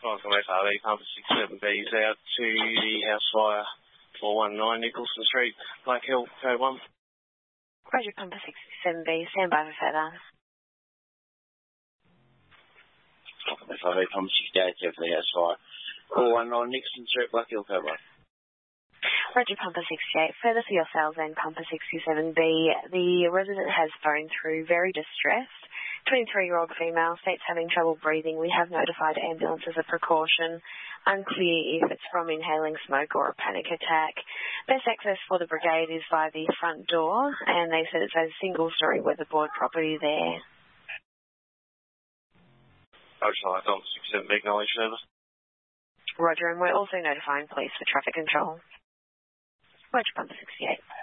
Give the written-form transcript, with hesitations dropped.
Welcome FRV, Pumper 67B's out to the house fire 419 Nicholson Street, Black Hill, code 1. Roger, Pumper 67B, stand by for further. Welcome FRV, Pumper 68 out to the house fire 419 Nicholson Street, Black Hill, code 1. Roger, Pumper 68. Further for yourselves and Pumper 67B, the resident has phoned through very distressed. 23-year-old female states having trouble breathing. We have notified ambulance as a precaution. Unclear if it's from inhaling smoke or a panic attack. Best access for the brigade is via the front door, and they said it's a single-storey weatherboard property there. Roger, Pumper 67B, acknowledge service. Roger, and we're also notifying police for traffic control. Roger, Pumper 68.